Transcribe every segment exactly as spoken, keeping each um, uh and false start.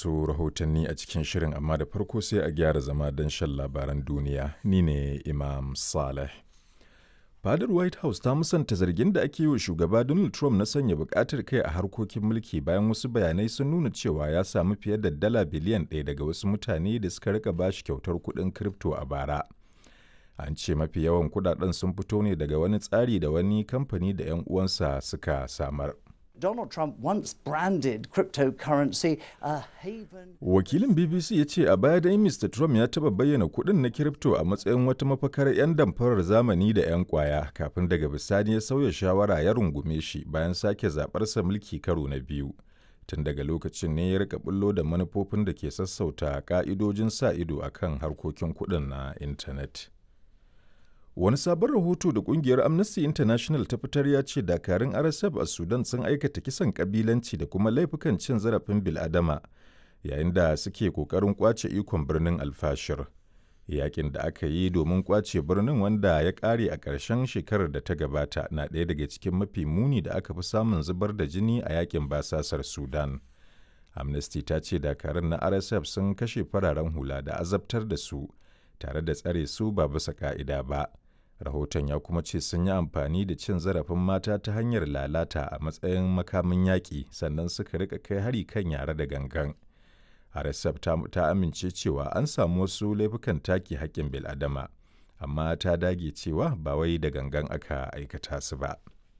wasu rahotanni a cikin shirin amma da farko sai a gyara zama don shan labaran duniya. Ni ne Imam Saleh. Fadar White House ta musanta zargin da ake yi wa shugaba Donald Trump na sanya bukatar kai a harkokin mulki bayan wasu bayanai sun nuna cewa ya samu fiye da dala biliyan ɗaya daga wasu mutane da suka rika bashi kyautar kuɗin kripto a bara. An ce mafi yawan kuɗaɗen sun fito ne daga wani tsari da wani kamfani da 'yan uwansa suka samar. Donald Trump once branded cryptocurrency a haven. Wakilin B B C ya ce a baya dai Mister Trump ya taɓa bayyana kuɗin na kiripto a matsayin wata mafakar 'yan damfarar zamani da 'yan ƙwaya kafin daga bisani ya sauya shawara ya rungume shi bayan sake zaɓarsa mulki karo na biyu. Tun daga lokacin ne ya rika bullo da manufofin da ke sassauta ƙa'idojin sa ido a kan harkokin kuɗin na intanet. Wani sabon rahoto da kungiyar Amnesty International ta fitar ya ce dakarun R S F a Sudan sun aikata kisan kabilanci da kuma laifukan cin zarafin bil'adama yayin da suke kokarin kwace ikon birnin Alfashir. Yakin da aka yi domin kwace birnin wanda ya kare a ƙarshen shekarar da ta gabata na ɗaya daga cikin mafi muni da aka fi samun zubar da jini a yakin basasar Sudan. Amnesty ta ce dakarun na R S F sun kashe fararen hula da azabtar da su tare da tsare su ba bisa ka'ida ba. Rahoton ya kuma ce sun yi amfani da cin zarafin mata ta hanyar lalata a matsayin makamin yaƙi sannan suka rika kai hari kan yara da gangan. R S F ta, ta amince cewa an samu wasu laifukan take haƙƙin bil'adama, amma ta dage cewa ba wai da gangan aka aikata su ba.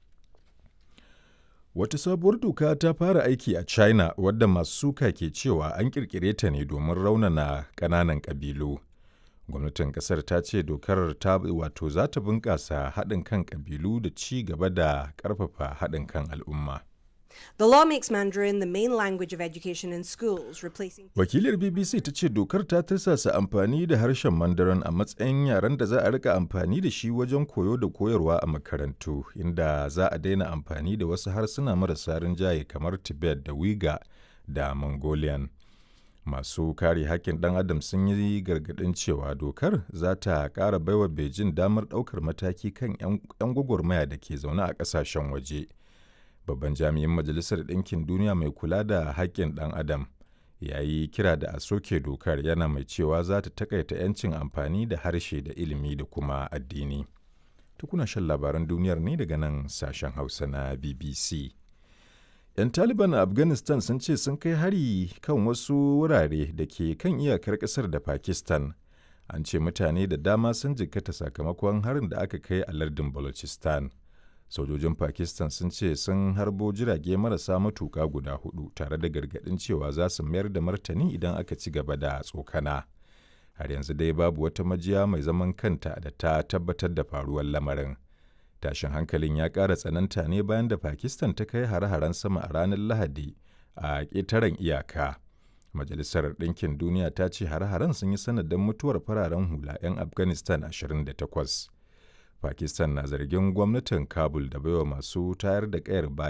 Wata sabuwar doka ta fara aiki a China wadda masu suka ke cewa an ƙirƙire ta ne domin raunana ƙananan ƙabilu. Gwamnatin kasar ta ce dokar ta wato za ta bunƙasa haɗin kan ƙabilu da ci gaba da ƙarfafa haɗin kan al'umma. The law makes Mandarin the main language of education in schools, replacing... Wakilar B B C ta ce dokar ta tirsasa amfani da harshen Mandarin a matsayin yaren da za a rika amfani da shi wajen koyo da koyarwa a makarantu, inda za a daina amfani da wasu harsuna marasa rinjaye kamar Tibet da Uyghur da Mongolian. Masu kare haƙƙin ɗan adam sun yi gargaɗin cewa dokar za ta ƙara baiwa Beijing damar ɗaukar mataki kan 'yan gwagwarmaya da ke zaune a ƙasashen waje. Babban jami'in Majalisar Ɗinkin Duniya mai kula da haƙƙin ɗan adam ya yi kira da a soke dokar yana mai cewa za ta taƙaita 'yancin amfani da harshe da ilimi da kuma addini. Tukuna shan labaran duniyar ne daga nan sashen Hausa na B B C. 'Yan Taliban a Afghanistan sun ce sun kai hari kan wasu wurare da ke kan iyakar ƙasar da Pakistan. An ce mutane da dama sun jikkata sakamakon harin da aka kai a lardin Balochistan. Sojojin Pakistan sun ce sun harbo jirage marasa matuƙa guda hudu tare da gargaɗin cewa za su mayar da martani idan aka ci gaba da tsokana. Har yanzu dai babu wata majiya mai zaman kanta da ta tabbatar da faruwar lamarin. Tashin hankalin ya ƙara tsananta ne bayan da Pakistan ta kai hare-haren sama a ranar Lahadi a ƙetaren iyaka. Majalisar Ɗinkin Duniya ta ce hare-haren sun yi sanadin mutuwar fararen hula 'yan Afghanistan ashirin da takwas. Pakistan na zargin gwamnatin Kabul da baiwa masu tayar da ƙayar baya